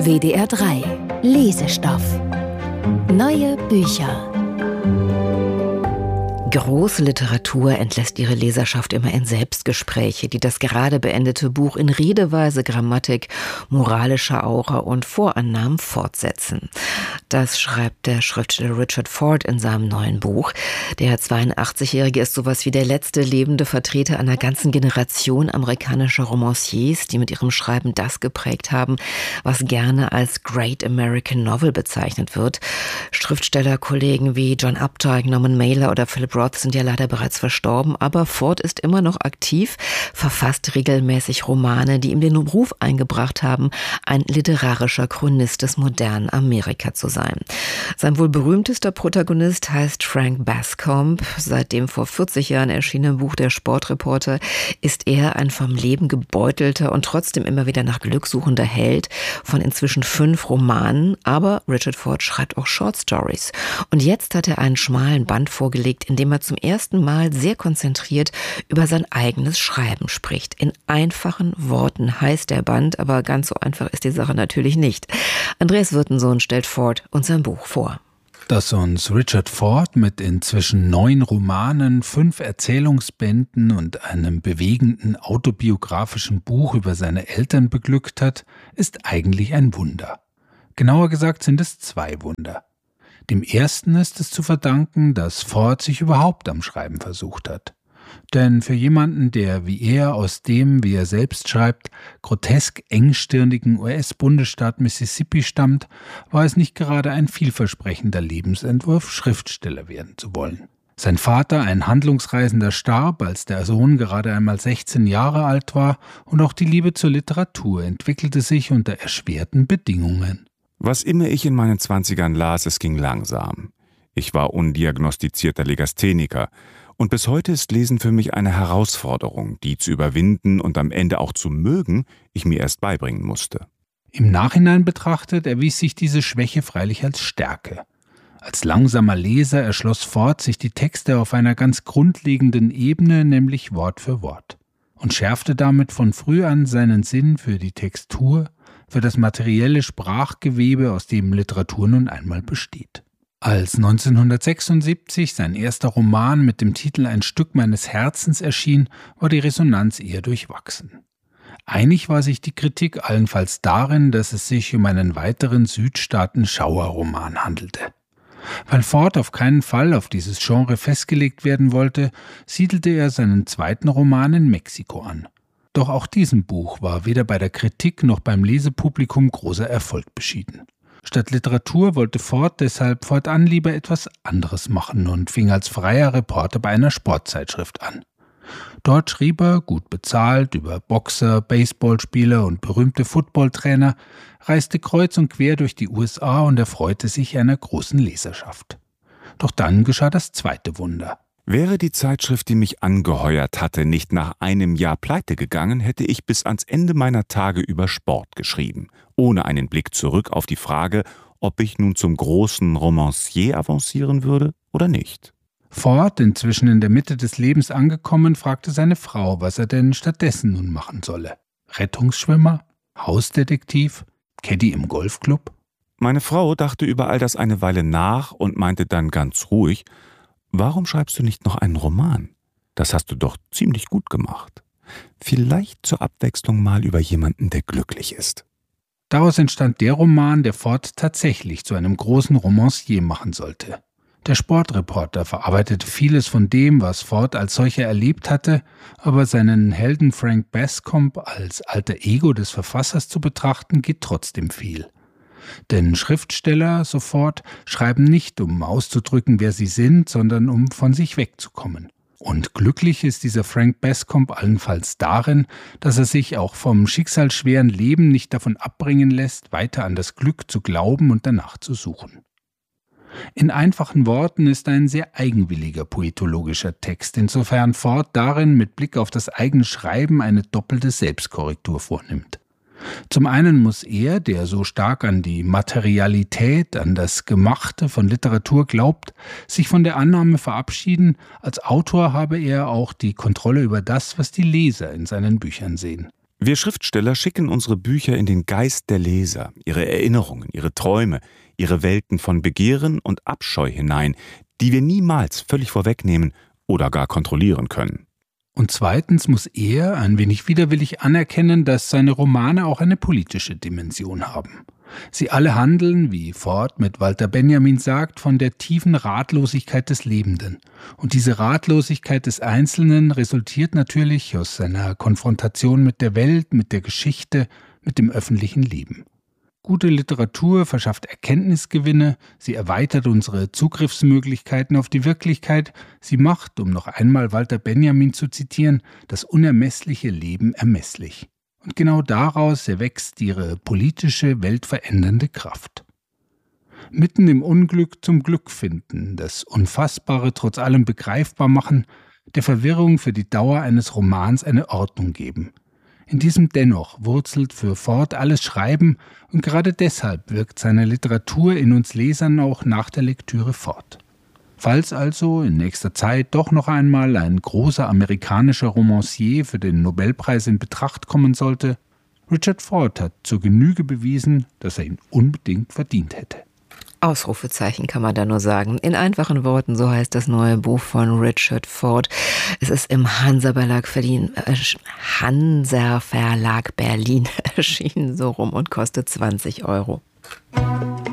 WDR 3 Lesestoff. Neue Bücher. Große Literatur entlässt ihre Leserschaft immer in Selbstgespräche, die das gerade beendete Buch in Redeweise, Grammatik, moralischer Aura und Vorannahmen fortsetzen. Das schreibt der Schriftsteller Richard Ford in seinem neuen Buch. Der 82-Jährige ist sowas wie der letzte lebende Vertreter einer ganzen Generation amerikanischer Romanciers, die mit ihrem Schreiben das geprägt haben, was gerne als Great American Novel bezeichnet wird. Schriftstellerkollegen wie John Updike, Norman Mailer oder Philip Roth sind ja leider bereits verstorben, aber Ford ist immer noch aktiv, verfasst regelmäßig Romane, die ihm den Ruf eingebracht haben, ein literarischer Chronist des modernen Amerika zu sein. Sein wohl berühmtester Protagonist heißt Frank Bascombe. Seit dem vor 40 Jahren erschienenen Buch Der Sportreporter ist er ein vom Leben gebeutelter und trotzdem immer wieder nach Glück suchender Held von inzwischen 5 Romanen, aber Richard Ford schreibt auch Short Stories. Und jetzt hat er einen schmalen Band vorgelegt, in dem er zum ersten Mal sehr konzentriert über sein eigenes Schreiben spricht. In einfachen Worten heißt der Band, aber ganz so einfach ist die Sache natürlich nicht. Andreas Wirtensohn stellt Ford und sein Buch vor. Dass uns Richard Ford mit inzwischen 9 Romanen, 5 Erzählungsbänden und einem bewegenden autobiografischen Buch über seine Eltern beglückt hat, ist eigentlich ein Wunder. Genauer gesagt sind es 2 Wunder. Dem ersten ist es zu verdanken, dass Ford sich überhaupt am Schreiben versucht hat. Denn für jemanden, der wie er aus dem, wie er selbst schreibt, grotesk engstirnigen US-Bundesstaat Mississippi stammt, war es nicht gerade ein vielversprechender Lebensentwurf, Schriftsteller werden zu wollen. Sein Vater, ein Handlungsreisender, starb, als der Sohn gerade einmal 16 Jahre alt war, und auch die Liebe zur Literatur entwickelte sich unter erschwerten Bedingungen. Was immer ich in meinen 20ern las, es ging langsam. Ich war undiagnostizierter Legastheniker. Und bis heute ist Lesen für mich eine Herausforderung, die zu überwinden und am Ende auch zu mögen, ich mir erst beibringen musste. Im Nachhinein betrachtet erwies sich diese Schwäche freilich als Stärke. Als langsamer Leser erschloss Ford sich die Texte auf einer ganz grundlegenden Ebene, nämlich Wort für Wort, und schärfte damit von früh an seinen Sinn für die Textur, für das materielle Sprachgewebe, aus dem Literatur nun einmal besteht. Als 1976 sein erster Roman mit dem Titel Ein Stück meines Herzens erschien, war die Resonanz eher durchwachsen. Einig war sich die Kritik allenfalls darin, dass es sich um einen weiteren Südstaaten-Schauerroman handelte. Weil Ford auf keinen Fall auf dieses Genre festgelegt werden wollte, siedelte er seinen zweiten Roman in Mexiko an. Doch auch diesem Buch war weder bei der Kritik noch beim Lesepublikum großer Erfolg beschieden. Statt Literatur wollte Ford deshalb fortan lieber etwas anderes machen und fing als freier Reporter bei einer Sportzeitschrift an. Dort schrieb er, gut bezahlt, über Boxer, Baseballspieler und berühmte Footballtrainer, reiste kreuz und quer durch die USA und erfreute sich einer großen Leserschaft. Doch dann geschah das zweite Wunder. Wäre die Zeitschrift, die mich angeheuert hatte, nicht nach einem Jahr pleite gegangen, hätte ich bis ans Ende meiner Tage über Sport geschrieben, ohne einen Blick zurück auf die Frage, ob ich nun zum großen Romancier avancieren würde oder nicht. Ford, inzwischen in der Mitte des Lebens angekommen, fragte seine Frau, was er denn stattdessen nun machen solle. Rettungsschwimmer? Hausdetektiv? Caddy im Golfclub? Meine Frau dachte über all das eine Weile nach und meinte dann ganz ruhig: Warum schreibst du nicht noch einen Roman? Das hast du doch ziemlich gut gemacht. Vielleicht zur Abwechslung mal über jemanden, der glücklich ist. Daraus entstand der Roman, der Ford tatsächlich zu einem großen Romancier machen sollte. Der Sportreporter verarbeitete vieles von dem, was Ford als solcher erlebt hatte, aber seinen Helden Frank Bascombe als alter Ego des Verfassers zu betrachten, geht trotzdem viel. Denn Schriftsteller, so Ford, schreiben nicht, um auszudrücken, wer sie sind, sondern um von sich wegzukommen. Und glücklich ist dieser Frank Bascombe allenfalls darin, dass er sich auch vom schicksalsschweren Leben nicht davon abbringen lässt, weiter an das Glück zu glauben und danach zu suchen. In einfachen Worten ist ein sehr eigenwilliger poetologischer Text, insofern Ford darin mit Blick auf das eigene Schreiben eine doppelte Selbstkorrektur vornimmt. Zum einen muss er, der so stark an die Materialität, an das Gemachte von Literatur glaubt, sich von der Annahme verabschieden, als Autor habe er auch die Kontrolle über das, was die Leser in seinen Büchern sehen. Wir Schriftsteller schicken unsere Bücher in den Geist der Leser, ihre Erinnerungen, ihre Träume, ihre Welten von Begehren und Abscheu hinein, die wir niemals völlig vorwegnehmen oder gar kontrollieren können. Und zweitens muss er ein wenig widerwillig anerkennen, dass seine Romane auch eine politische Dimension haben. Sie alle handeln, wie Ford mit Walter Benjamin sagt, von der tiefen Ratlosigkeit des Lebenden. Und diese Ratlosigkeit des Einzelnen resultiert natürlich aus seiner Konfrontation mit der Welt, mit der Geschichte, mit dem öffentlichen Leben. Gute Literatur verschafft Erkenntnisgewinne, sie erweitert unsere Zugriffsmöglichkeiten auf die Wirklichkeit, sie macht, um noch einmal Walter Benjamin zu zitieren, das unermessliche Leben ermesslich. Und genau daraus erwächst ihre politische, weltverändernde Kraft. Mitten im Unglück zum Glück finden, das Unfassbare trotz allem begreifbar machen, der Verwirrung für die Dauer eines Romans eine Ordnung geben. In diesem Dennoch wurzelt für Ford alles Schreiben und gerade deshalb wirkt seine Literatur in uns Lesern auch nach der Lektüre fort. Falls also in nächster Zeit doch noch einmal ein großer amerikanischer Romancier für den Nobelpreis in Betracht kommen sollte, Richard Ford hat zur Genüge bewiesen, dass er ihn unbedingt verdient hätte. Ausrufezeichen kann man da nur sagen. In einfachen Worten, so heißt das neue Buch von Richard Ford. Es ist im Hansa Verlag Berlin erschienen, so rum, und kostet 20 €.